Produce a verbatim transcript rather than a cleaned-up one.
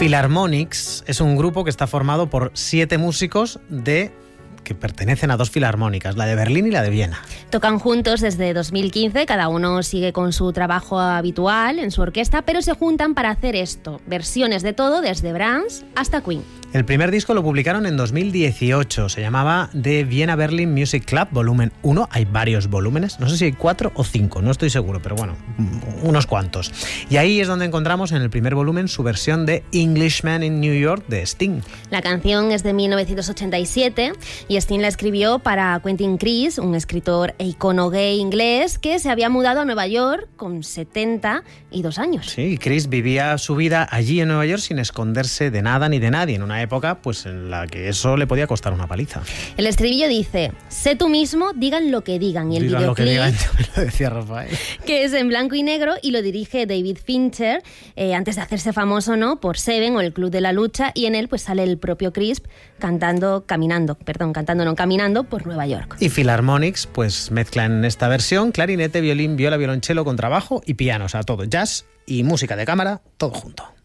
Philharmonics es un grupo que está formado por siete músicos de... que pertenecen a dos filarmónicas, la de Berlín y la de Viena. Tocan juntos desde dos mil quince, cada uno sigue con su trabajo habitual en su orquesta, pero se juntan para hacer esto, versiones de todo, desde Brahms hasta Queen. El primer disco lo publicaron en dos mil dieciocho, se llamaba The Vienna Berlin Music Club, volumen uno, hay varios volúmenes, no sé si hay cuatro o cinco, no estoy seguro, pero bueno, unos cuantos. Y ahí es donde encontramos en el primer volumen su versión de Englishman in New York de Sting. La canción es de mil novecientos ochenta y siete y Sting la escribió para Quentin Crisp, un escritor e icono gay inglés que se había mudado a Nueva York con setenta y dos años. Sí, Crisp vivía su vida allí en Nueva York sin esconderse de nada ni de nadie, en una época pues en la que eso le podía costar una paliza. El estribillo dice: sé tú mismo, digan lo que digan. Y el digan videoclip, lo que digan, me lo decía Rafael, que es en blanco y negro y lo dirige David Fincher, eh, antes de hacerse famoso, ¿no?, por Seven o el Club de la Lucha, y en él pues sale el propio Crisp cantando, caminando, perdón, cantando no, caminando por Nueva York. Y Philharmonics pues mezcla en esta versión clarinete, violín, viola, violonchelo, contrabajo y piano, o sea, todo, jazz y música de cámara, todo junto.